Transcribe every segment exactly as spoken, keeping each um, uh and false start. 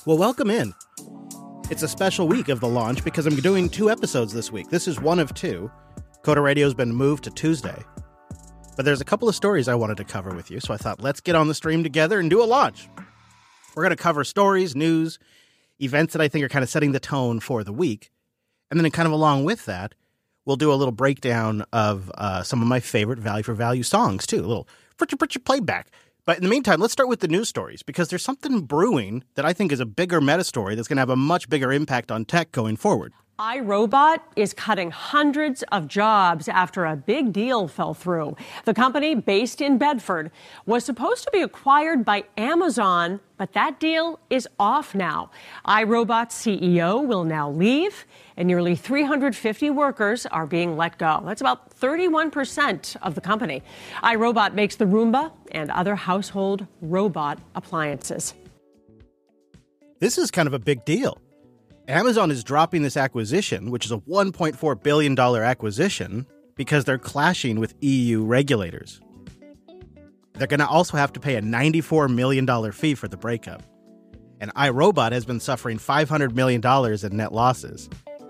Well, welcome in. It's a special week of the launch because I'm doing two episodes this week. This is one of two. Coda Radio's been moved to Tuesday. But there's a couple of stories I wanted to cover with you, so I thought, let's get on the stream together and do a launch. We're going to cover stories, news, events that I think are kind of setting the tone for the week. And then kind of along with that, we'll do a little breakdown of uh, some of my favorite value for value songs, too. A little pritcha pritcha playback. But in the meantime, let's start with the news stories, because there's something brewing that I think is a bigger meta story that's going to have a much bigger impact on tech going forward. iRobot is cutting hundreds of jobs after a big deal fell through. The company, based in Bedford, was supposed to be acquired by Amazon, but that deal is off now. iRobot's C E O will now leave, and nearly three hundred fifty workers are being let go. That's about thirty-one percent of the company. iRobot makes the Roomba and other household robot appliances. This is kind of a big deal. Amazon is dropping this acquisition, which is a one point four billion dollars acquisition, because they're clashing with E U regulators. They're going to also have to pay a ninety-four million dollars fee for the breakup. And iRobot has been suffering five hundred million dollars in net losses.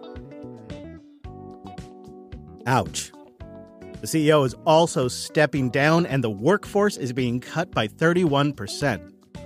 Ouch. The C E O is also stepping down, and the workforce is being cut by thirty-one percent.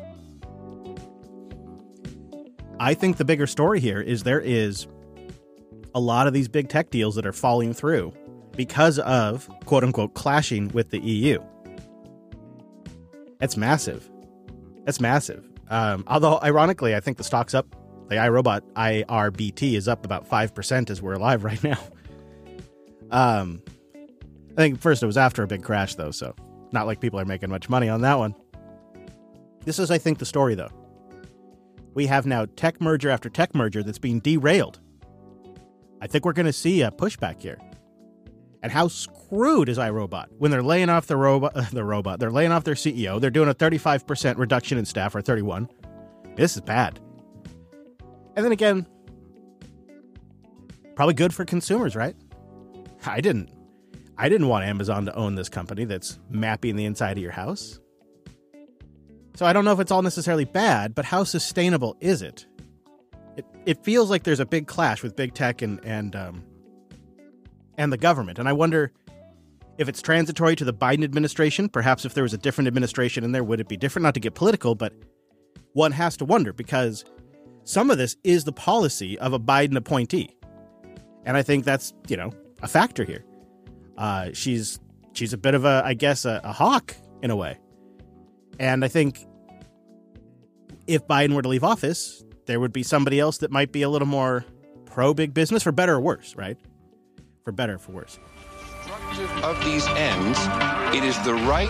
I think the bigger story here is there is a lot of these big tech deals that are falling through because of, quote unquote, clashing with the E U. That's massive. That's massive. Um, although, ironically, I think the stock's up. The iRobot I R B T is up about five percent as we're live right now. Um, I think first it was after a big crash, though, so not like people are making much money on that one. This is, I think, the story, though. We have now tech merger after tech merger that's being derailed. I think we're going to see a pushback here. And how screwed is iRobot when they're laying off the robot? Uh, the robot. They're laying off their C E O. They're doing a thirty-five percent reduction in staff, or thirty-one. This is bad. And then again, probably good for consumers, right? I didn't. I didn't want Amazon to own this company that's mapping the inside of your house. So I don't know if it's all necessarily bad, but how sustainable is it? It it feels like there's a big clash with big tech and and um, and the government. And I wonder if it's transitory to the Biden administration. Perhaps if there was a different administration in there, would it be different? Not to get political, but one has to wonder, because some of this is the policy of a Biden appointee. And I think that's, you know, a factor here. Uh, she's she's a bit of a, I guess, a, a hawk in a way. And I think if Biden were to leave office, there would be somebody else that might be a little more pro-big business, for better or worse, right? For better or for worse. Of these ends, it is the right